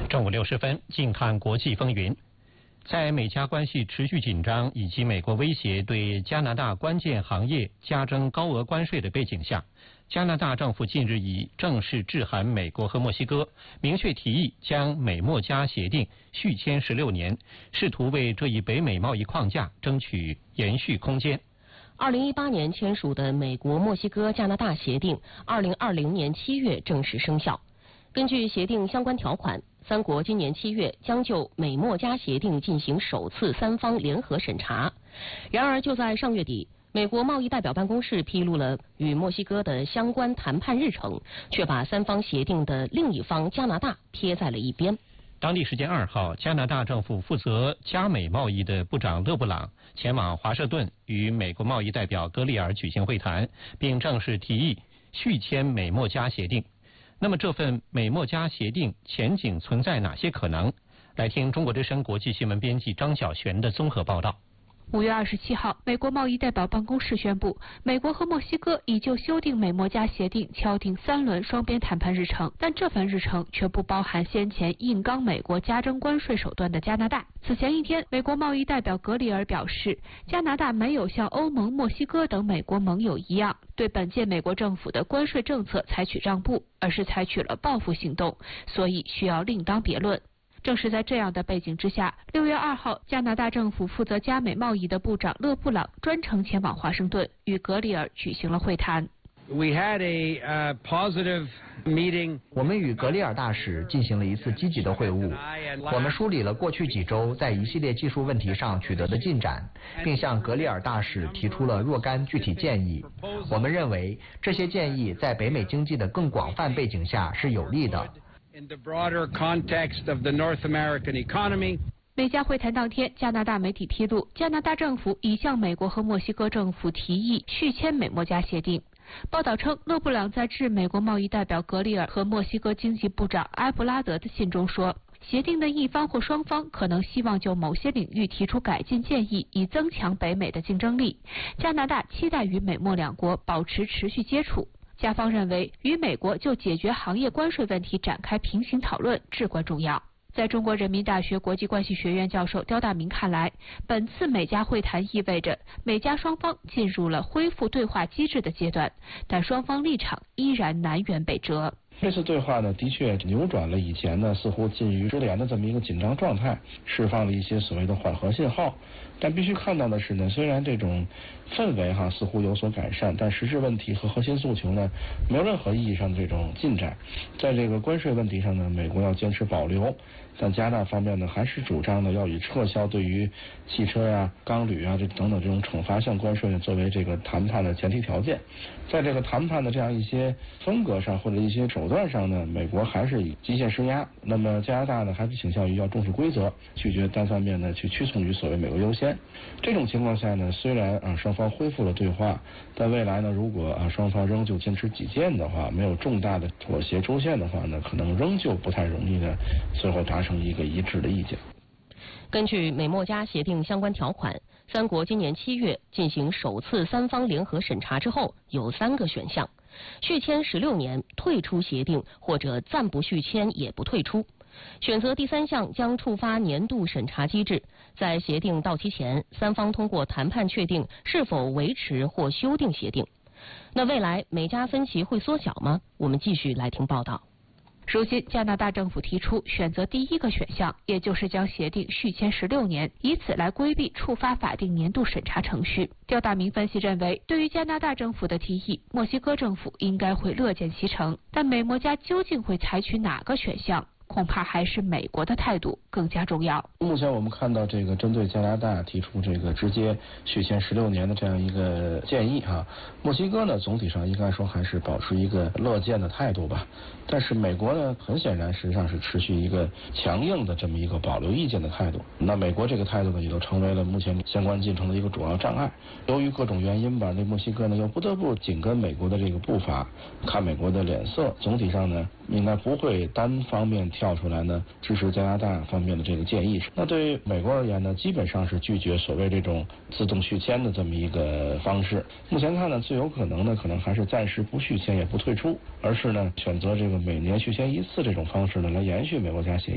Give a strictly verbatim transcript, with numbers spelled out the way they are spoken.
正午六十分，近看国际风云。在美加关系持续紧张以及美国威胁对加拿大关键行业加征高额关税的背景下，加拿大政府近日已正式致函美国和墨西哥，明确提议将美墨加协定续签十六年，试图为这一北美贸易框架争取延续空间。 二零一八年签署的美国墨西哥加拿大协定，二零二零年七月正式生效。根据协定相关条款，三国今年七月将就美墨加协定进行首次三方联合审查。然而，就在上月底，美国贸易代表办公室披露了与墨西哥的相关谈判日程，却把三方协定的另一方加拿大撇在了一边。 当地时间二号，加拿大政府负责加美贸易的部长勒布朗前往华盛顿与美国贸易代表格里尔举行会谈，并正式提议续签美墨加协定。那么这份美墨加协定前景存在哪些可能？来听中国之声国际新闻编辑张晓璇的综合报道。 五月二十七号，美国贸易代表办公室宣布，美国和墨西哥已就修订美墨加协定敲定三轮双边谈判日程，但这份日程却不包含先前硬刚美国加征关税手段的加拿大。此前一天，美国贸易代表格里尔表示，加拿大没有像欧盟、墨西哥等美国盟友一样，对本届美国政府的关税政策采取让步，而是采取了报复行动，所以需要另当别论。正是在这样的背景之下，六月二号，加拿大政府负责加美贸易的部长勒布朗专程前往华盛顿，与格里尔举行了会谈。 We had a uh, positive meeting. 我们与格里尔大使进行了一次积极的会晤，我们梳理了过去几周在一系列技术问题上取得的进展，并向格里尔大使提出了若干具体建议。我们认为这些建议在北美经济的更广泛背景下是有利的。 In the broader context of the North American economy. 美加会谈当天，加拿大媒体披露，加拿大政府已向美国和墨西哥政府提议续签美墨加协定。报道称，勒布朗在致美国贸易代表格里尔和墨西哥经济部长埃布拉德的信中说，协定的一方或双方可能希望就某些领域提出改进建议，以增强北美的竞争力。加拿大期待与美墨两国保持持续接触。加方认为，与美国就解决行业关税问题展开平行讨论至关重要。在中国人民大学国际关系学院教授刁大明看来，本次美加会谈意味着美加双方进入了恢复对话机制的阶段，但双方立场依然南辕北辙。 这次对话呢，的确扭转了以前呢似乎近于失联的这么一个紧张状态，释放了一些所谓的缓和信号。但必须看到的是呢，虽然这种氛围哈似乎有所改善，但实质问题和核心诉求呢没有任何意义上的这种进展。在这个关税问题上呢，美国要坚持保留，但加拿大方面呢还是主张呢要以撤销对于汽车呀、钢铝啊这等等这种惩罚性关税呢作为这个谈判的前提条件。在这个谈判的这样一些风格上或者一些手段上呢，美国还是以极限施压，那么加拿大呢还是倾向于要重视规则，拒绝单方面呢去屈从于所谓美国优先。这种情况下呢，虽然啊双方恢复了对话，但未来呢如果啊双方仍旧坚持己见的话，没有重大的妥协出现的话呢，可能仍旧不太容易呢最后达成一个一致的意见。 根据美墨加协定相关条款，三国今年七月进行首次三方联合审查之后，有三个选项：续签十六年、退出协定，或者暂不续签也不退出。选择第三项将触发年度审查机制，在协定到期前，三方通过谈判确定是否维持或修订协定。那未来美加分歧会缩小吗？我们继续来听报道。 如今，加拿大政府提出选择第一个选项，也就是将协定续签十六年，以此来规避触发法定年度审查程序。刁大明分析认为，对于加拿大政府的提议，墨西哥政府应该会乐见其成，但美墨加究竟会采取哪个选项，恐怕还是美国的态度更加重要。 目前我们看到这个针对加拿大提出这个直接续签十六年的这样一个建议啊，墨西哥呢总体上应该说还是保持一个乐见的态度吧。但是美国呢，很显然实际上是持续一个强硬的这么一个保留意见的态度。那美国这个态度呢，也就成为了目前相关进程的一个主要障碍。由于各种原因吧，那墨西哥呢又不得不紧跟美国的这个步伐，看美国的脸色。总体上呢，应该不会单方面跳出来呢支持加拿大方面的这个建议。那对于美国而言呢，基本上是拒绝所谓这种自动续签的这么一个方式。目前看呢，最有可能呢，可能还是暂时不续签也不退出，而是呢选择这个每年续签一次这种方式呢来延续美墨加协议。